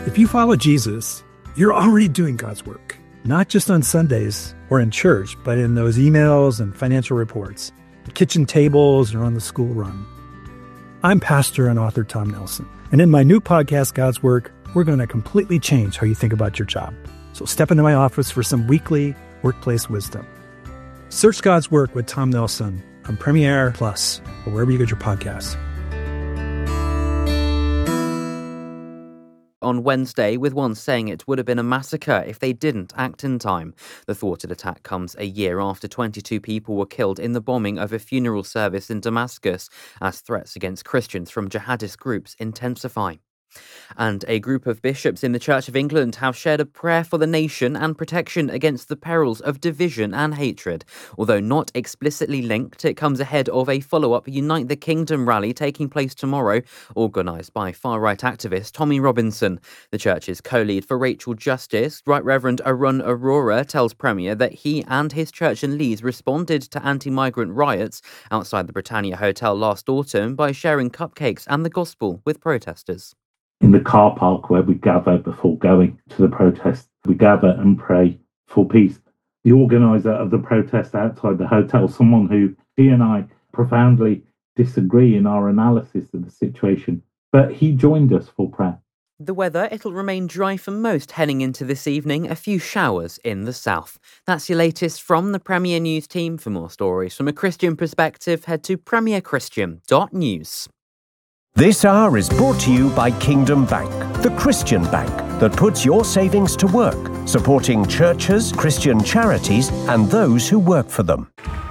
If you follow Jesus, you're already doing God's work, not just on Sundays or in church, but in those emails and financial reports, the kitchen tables, or on the school run. I'm pastor and author Tom Nelson, and in my new podcast, God's Work, we're going to completely change how you think about your job. So step into my office for some weekly workplace wisdom. Search God's Work with Tom Nelson on Premiere Plus or wherever you get your podcasts. On Wednesday, with one saying it would have been a massacre if they didn't act in time. The thwarted attack comes a year after 22 people were killed in the bombing of a funeral service in Damascus, as threats against Christians from jihadist groups intensify. And a group of bishops in the Church of England have shared a prayer for the nation and protection against the perils of division and hatred. Although not explicitly linked, it comes ahead of a follow-up Unite the Kingdom rally taking place tomorrow, organised by far-right activist Tommy Robinson. The Church's co-lead for Racial Justice, Right Reverend Arun Arora, tells Premier that he and his church in Leeds responded to anti-migrant riots outside the Britannia Hotel last autumn by sharing cupcakes and the gospel with protesters. In the car park where we gather before going to the protest, we gather and pray for peace. The organiser of the protest outside the hotel, someone who he and I profoundly disagree in our analysis of the situation, but he joined us for prayer. The weather, it'll remain dry for most heading into this evening, a few showers in the south. That's your latest from the Premier News team. For more stories from a Christian perspective, head to premierchristian.news. This hour is brought to you by Kingdom Bank, the Christian bank that puts your savings to work, supporting churches, Christian charities, and those who work for them.